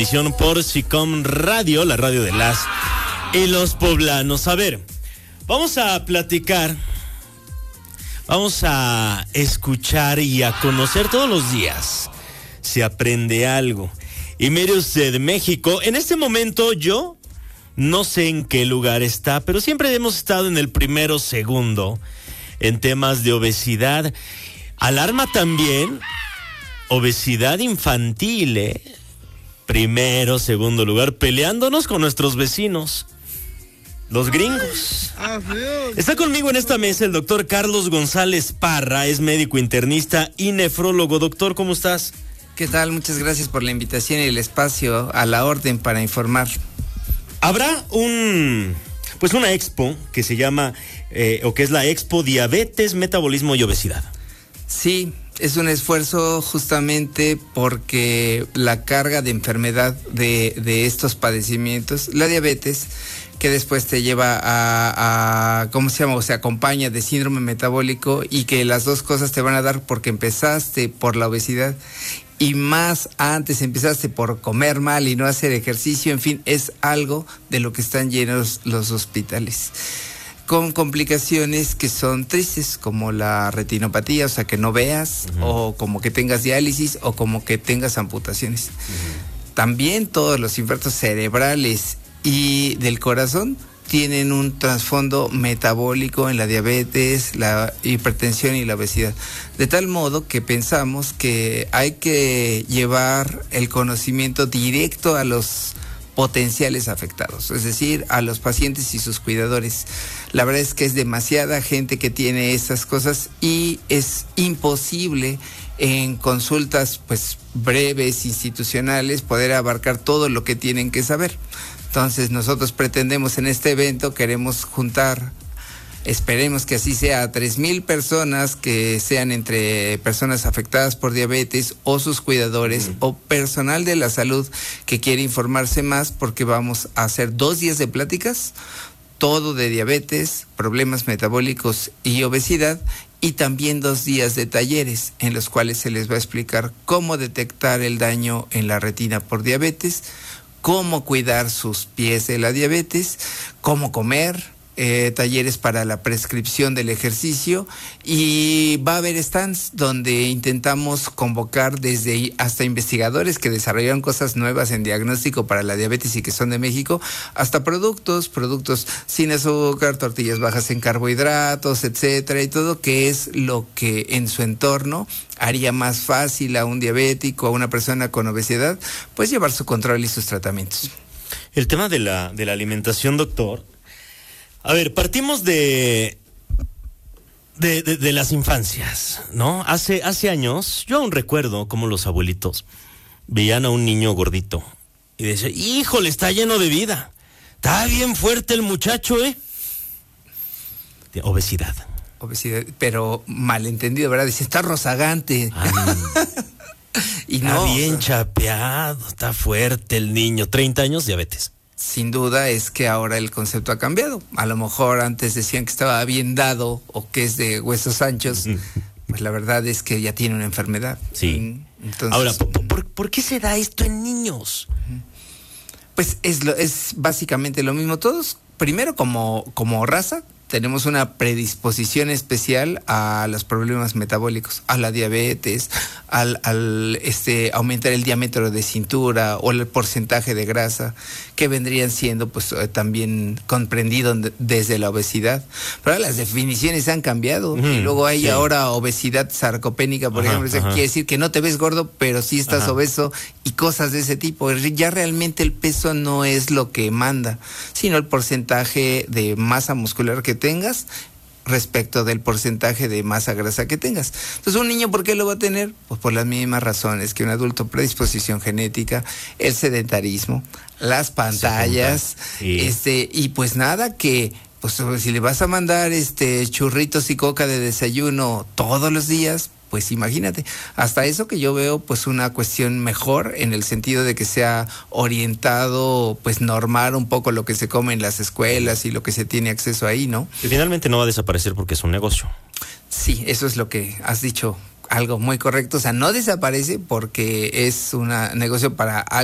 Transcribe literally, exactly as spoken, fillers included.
Por SICOM Radio, la radio de las y los poblanos. A ver, vamos a platicar, vamos a escuchar y a conocer todos los días. Se aprende algo. Y mire usted, México, en este momento yo no sé en qué lugar está, pero siempre hemos estado en el primero, segundo en temas de obesidad. Alarma también obesidad infantil, ¿eh? Primero, segundo lugar, peleándonos con nuestros vecinos, los gringos. Está conmigo en esta mesa el doctor Carlos González Parra, es médico internista y nefrólogo. Doctor, ¿cómo estás? ¿Qué tal? Muchas gracias por la invitación y el espacio a la orden para informar. Habrá un, pues una expo que se llama, eh, o que es la Expo Diabetes, Metabolismo y Obesidad. Sí. Es un esfuerzo justamente porque la carga de enfermedad de, de estos padecimientos, la diabetes, que después te lleva a, a, ¿cómo se llama? O se acompaña de síndrome metabólico, y que las dos cosas te van a dar porque empezaste por la obesidad y más antes empezaste por comer mal y no hacer ejercicio. En fin, es algo de lo que están llenos los hospitales, con complicaciones que son tristes, como la retinopatía, o sea, que no veas, uh-huh. o como que tengas diálisis, o como que tengas amputaciones. Uh-huh. También todos los infartos cerebrales y del corazón tienen un trasfondo metabólico en la diabetes, la hipertensión y la obesidad. De tal modo que pensamos que hay que llevar el conocimiento directo a los potenciales afectados, es decir, a los pacientes y sus cuidadores. La verdad es que es demasiada gente que tiene estas cosas y es imposible en consultas pues breves, institucionales, poder abarcar todo lo que tienen que saber. Entonces nosotros pretendemos en este evento, queremos juntar, esperemos que así sea, a tres mil personas que sean entre personas afectadas por diabetes o sus cuidadores, uh-huh. o personal de la salud que quiere informarse más, porque vamos a hacer dos días de pláticas, todo de diabetes, problemas metabólicos y obesidad, y también dos días de talleres en los cuales se les va a explicar cómo detectar el daño en la retina por diabetes, cómo cuidar sus pies de la diabetes, cómo comer, Eh, talleres para la prescripción del ejercicio, y va a haber stands donde intentamos convocar desde hasta investigadores que desarrollaron cosas nuevas en diagnóstico para la diabetes y que son de México, hasta productos, productos sin azúcar, tortillas bajas en carbohidratos, etcétera, y todo que es lo que en su entorno haría más fácil a un diabético, a una persona con obesidad, pues llevar su control y sus tratamientos. El tema de la, de la alimentación, doctor. A ver, partimos de de, de de las infancias, ¿no? Hace hace años, yo aún recuerdo cómo los abuelitos veían a un niño gordito y decían, híjole, está lleno de vida, está bien fuerte el muchacho, ¿eh? Obesidad. Obesidad, pero malentendido, ¿verdad? Dice, está rozagante. Y está no, bien o sea, chapeado, está fuerte el niño, treinta años, diabetes. Sin duda es que ahora el concepto ha cambiado. A lo mejor antes decían que estaba bien dado o que es de huesos anchos. Pues la verdad es que ya tiene una enfermedad. Sí. Entonces, ahora, ¿por, por, ¿por qué se da esto en niños? Pues es, lo, es básicamente lo mismo. Todos, primero como, como raza, tenemos una predisposición especial a los problemas metabólicos, a la diabetes, al, al este aumentar el diámetro de cintura o el porcentaje de grasa, que vendrían siendo pues también comprendidos desde la obesidad. Pero las definiciones han cambiado, mm, y luego hay sí. ahora obesidad sarcopénica, por ajá, ejemplo, o sea, quiere decir que no te ves gordo, pero sí estás ajá. obeso, y cosas de ese tipo. Ya realmente el peso no es lo que manda, sino el porcentaje de masa muscular que tengas respecto del porcentaje de masa grasa que tengas. Entonces, un niño, ¿por qué lo va a tener? Pues por las mismas razones que un adulto: predisposición genética, el sedentarismo, las pantallas, sí. este, y pues nada, que pues si le vas a mandar este churritos y coca de desayuno todos los días, pues imagínate, hasta eso que yo veo pues una cuestión mejor en el sentido de que sea orientado, pues normar un poco lo que se come en las escuelas y lo que se tiene acceso ahí, ¿no? Y finalmente no va a desaparecer porque es un negocio. Sí, eso es lo que has dicho, algo muy correcto, o sea, no desaparece porque es un negocio para